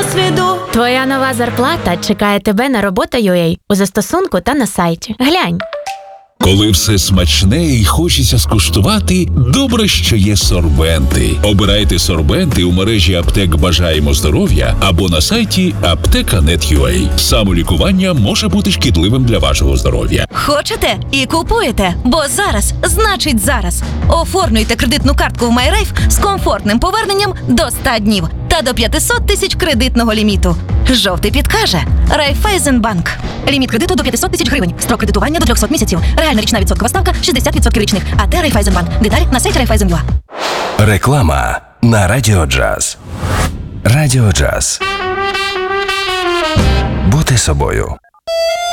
досвіду. Твоя нова зарплата чекає тебе на робота.ua у застосунку та на сайті. Глянь. Коли все смачне і хочеться скуштувати, добре, що є сорбенти. Обирайте сорбенти у мережі аптек «Бажаємо здоров'я» або на сайті apteka.net.ua. Самолікування може бути шкідливим для вашого здоров'я. Хочете і купуєте, бо зараз значить зараз. Оформлюйте кредитну картку в MyRafe з комфортним поверненням до 100 днів та до 500 тисяч кредитного ліміту. Жовтий підкаже Райфайзенбанк. Ліміт кредиту до 500 тисяч гривень. Строк кредитування до 300 місяців. Реальна річна відсоткова ставка 60% річних. АТ Райфайзенбанк. Деталі на сайті Райфайзен.ua. Реклама на Радіо Джаз. Радіо Джаз. Бути собою.